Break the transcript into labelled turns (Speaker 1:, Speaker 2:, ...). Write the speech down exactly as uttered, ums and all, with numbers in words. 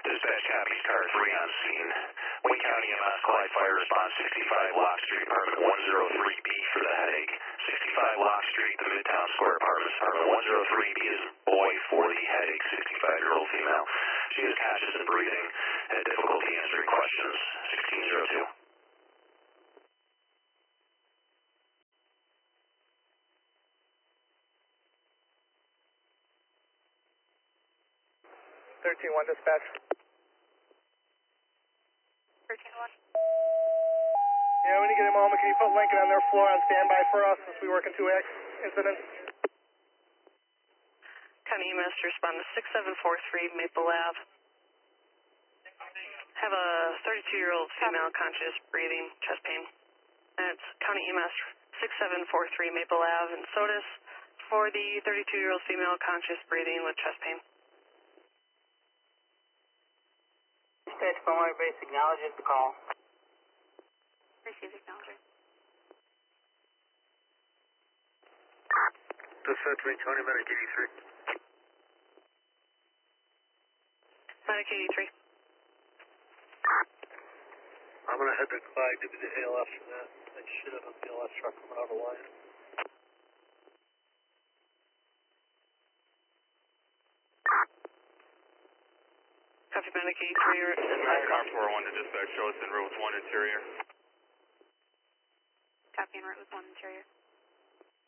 Speaker 1: Dispatch copies, car three on scene. Wayne County M S Clyde Fire Response sixty-five Lock Street, apartment one oh three B for the headache. sixty-five Lock Street, the Midtown Square Apartments, apartment one oh three B is boy for the headache, sixty-five-year-old female. She is conscious and breathing, had difficulty answering questions, sixteen oh two.
Speaker 2: thirteen one dispatch.
Speaker 3: thirteen one.
Speaker 2: Yeah, when you get a moment, can you put Lincoln on their floor on standby for us as we work in two X incidents?
Speaker 3: County E M S to respond to six seven four three Maple Ave. Have a thirty-two-year-old female conscious breathing, chest pain. That's County E M S six seven four three Maple Ave and SOTUS for the thirty-two-year-old female conscious breathing with chest pain.
Speaker 4: Dispatch Palmyra Base acknowledges the call.
Speaker 3: Received acknowledgement.
Speaker 2: Dispatch Wayne County Medic eighty-three.
Speaker 3: Medic eighty-three.
Speaker 2: I'm going to head to Clyde, give me the A L S for that. I should have a B L S truck coming out of line.
Speaker 3: Copy Medic eighty-three.
Speaker 5: Car four one to dispatch, show us en route with one interior.
Speaker 3: Copy en route with one interior.